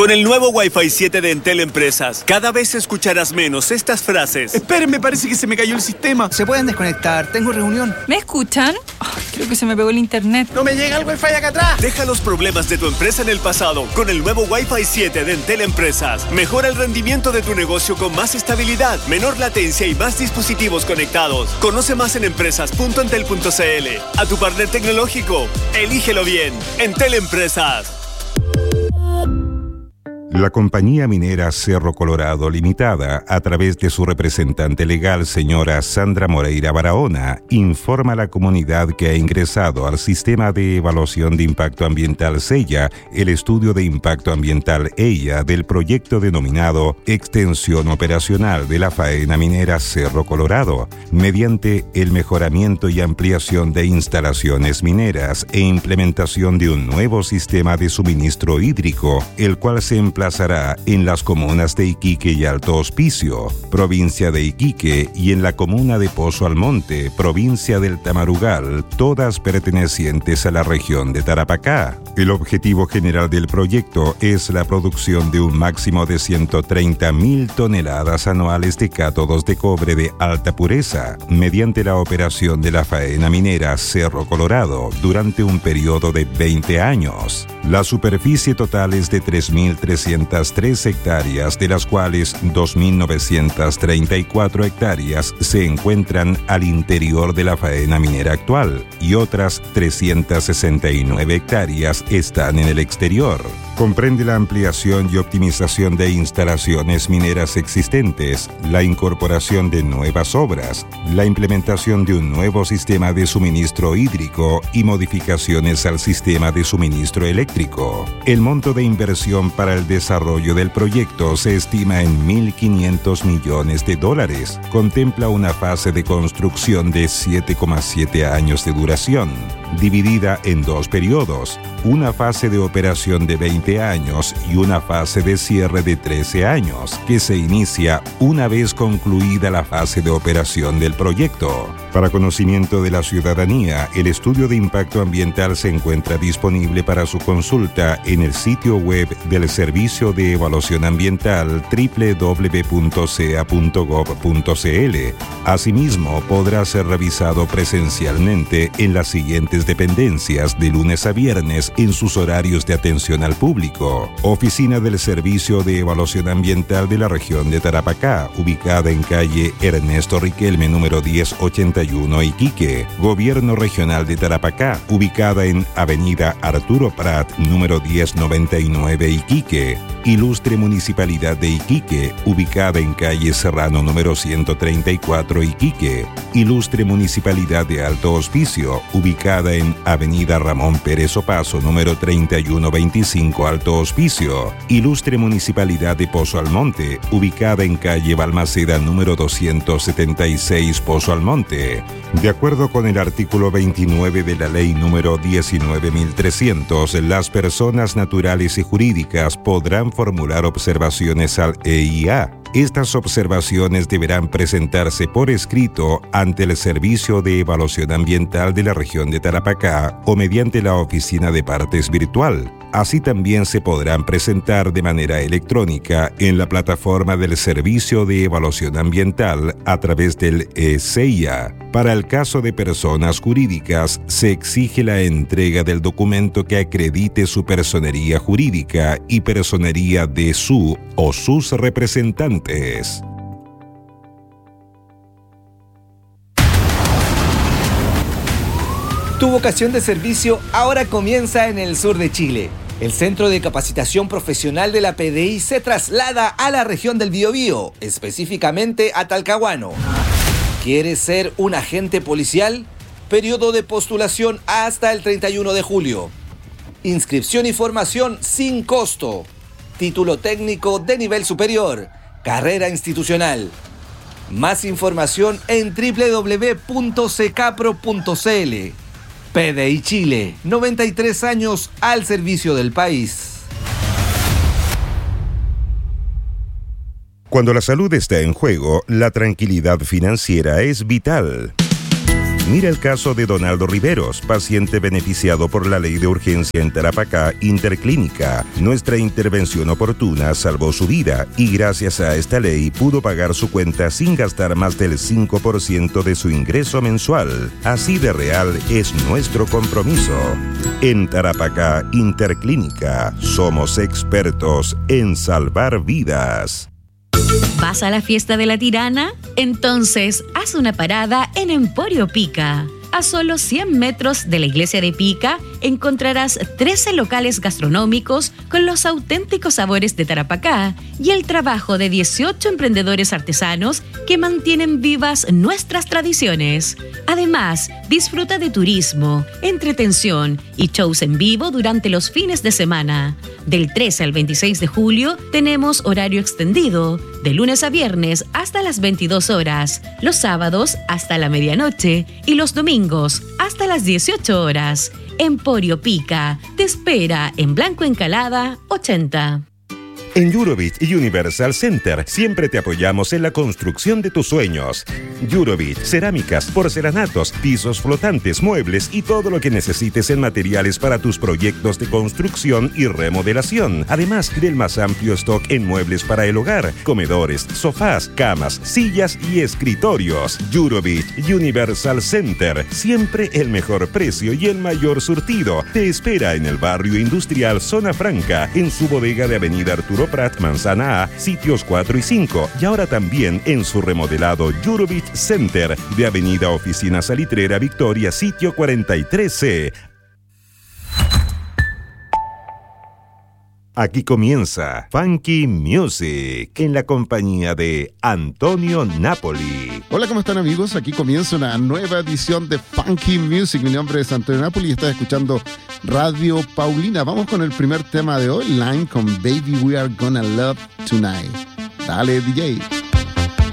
Con el nuevo Wi-Fi 7 de Entel Empresas, cada vez escucharás menos estas frases. Esperen, me parece que se me cayó el sistema. Se pueden desconectar, tengo reunión. ¿Me escuchan? Creo que se me pegó el internet. ¡No me llega el Wi-Fi acá atrás! Deja los problemas de tu empresa en el pasado con el nuevo Wi-Fi 7 de Entel Empresas. Mejora el rendimiento de tu negocio con más estabilidad, menor latencia y más dispositivos conectados. Conoce más en empresas.entel.cl. A tu partner tecnológico, elígelo bien. Entel Empresas. La compañía minera Cerro Colorado Limitada, a través de su representante legal, señora Sandra Moreira Barahona, informa a la comunidad que ha ingresado al Sistema de Evaluación de Impacto Ambiental SEIA el estudio de impacto ambiental EIA del proyecto denominado Extensión Operacional de la Faena Minera Cerro Colorado, mediante el mejoramiento y ampliación de instalaciones mineras e implementación de un nuevo sistema de suministro hídrico, el cual se emplazará en las comunas de Iquique y Alto Hospicio, provincia de Iquique, y en la comuna de Pozo Almonte, provincia del Tamarugal, todas pertenecientes a la región de Tarapacá. El objetivo general del proyecto es la producción de un máximo de 130.000 toneladas anuales de cátodos de cobre de alta pureza, mediante la operación de la faena minera Cerro Colorado durante un periodo de 20 años. La superficie total es de 3.303 hectáreas, de las cuales 2.934 hectáreas se encuentran al interior de la faena minera actual y otras 369 hectáreas están en el exterior. Comprende la ampliación y optimización de instalaciones mineras existentes, la incorporación de nuevas obras, la implementación de un nuevo sistema de suministro hídrico y modificaciones al sistema de suministro eléctrico. El monto de inversión para el desarrollo del proyecto se estima en $1.500 millones. Contempla una fase de construcción de 7,7 años de duración, dividida en dos periodos, una fase de operación de 20 años y una fase de cierre de 13 años, que se inicia una vez concluida la fase de operación del proyecto. Para conocimiento de la ciudadanía, el estudio de impacto ambiental se encuentra disponible para su consulta en el sitio web del Servicio de Evaluación Ambiental www.cea.gov.cl. Asimismo, podrá ser revisado presencialmente en las siguientes dependencias de lunes a viernes en sus horarios de atención al público. Oficina del Servicio de Evaluación Ambiental de la región de Tarapacá, ubicada en calle Ernesto Riquelme número 1081 Iquique. Gobierno Regional de Tarapacá, ubicada en avenida Arturo Prat número 1099 Iquique. Ilustre Municipalidad de Iquique, ubicada en calle Serrano número 134 Iquique. Ilustre Municipalidad de Alto Hospicio, ubicada en avenida Ramón Pérez Opazo número 3125 Alto Hospicio. Ilustre Municipalidad de Pozo Almonte, ubicada en calle Balmaceda número 276 Pozo Almonte. De acuerdo con el artículo 29 de la ley número 19.300, las personas naturales y jurídicas podrán formular observaciones al EIA. Estas observaciones deberán presentarse por escrito ante el Servicio de Evaluación Ambiental de la región de Tarapacá o mediante la oficina de partes virtual. Así también se podrán presentar de manera electrónica en la plataforma del Servicio de Evaluación Ambiental a través del ESEIA. Para el caso de personas jurídicas, se exige la entrega del documento que acredite su personería jurídica y personería de su o sus representantes. Tu vocación de servicio ahora comienza en el sur de Chile. El Centro de Capacitación Profesional de la PDI se traslada a la región del Biobío, específicamente a Talcahuano. ¿Quieres ser un agente policial? Periodo de postulación hasta el 31 de julio. Inscripción y formación sin costo. Título técnico de nivel superior. Carrera institucional. Más información en www.secapro.cl. PDI Chile, 93 años al servicio del país. Cuando la salud está en juego, la tranquilidad financiera es vital. Mira el caso de Donaldo Riveros, paciente beneficiado por la ley de urgencia en Tarapacá Interclínica. Nuestra intervención oportuna salvó su vida y gracias a esta ley pudo pagar su cuenta sin gastar más del 5% de su ingreso mensual. Así de real es nuestro compromiso. En Tarapacá Interclínica somos expertos en salvar vidas. ¿Vas a la fiesta de la Tirana? Entonces, haz una parada en Emporio Pica. A solo 100 metros de la iglesia de Pica encontrarás 13 locales gastronómicos con los auténticos sabores de Tarapacá y el trabajo de 18 emprendedores artesanos que mantienen vivas nuestras tradiciones. Además, disfruta de turismo, entretención y shows en vivo durante los fines de semana. Del 13 al 26 de julio tenemos horario extendido, de lunes a viernes hasta las 22 horas, los sábados hasta la medianoche y los domingos hasta las 18 horas. Emporio Pica te espera en Blanco Encalada 80. En Jurovich Universal Center siempre te apoyamos en la construcción de tus sueños. Jurovich, cerámicas, porcelanatos, pisos flotantes, muebles y todo lo que necesites en materiales para tus proyectos de construcción y remodelación. Además del más amplio stock en muebles para el hogar, comedores, sofás, camas, sillas y escritorios. Jurovich Universal Center, siempre el mejor precio y el mayor surtido. Te espera en el barrio industrial Zona Franca, en su bodega de Avenida Arturo Prat, Manzana A, sitios 4 y 5, y ahora también en su remodelado Jurovich Center de Avenida Oficina Salitrera Victoria, sitio 43C. Aquí comienza Funky Music en la compañía de Antonio Napoli. Hola, ¿cómo están, amigos? Aquí comienza una nueva edición de Funky Music. Mi nombre es Antonio Napoli y estás escuchando Radio Paulina. Vamos con el primer tema de hoy, Line con Baby We Are Gonna Love Tonight. Dale, DJ.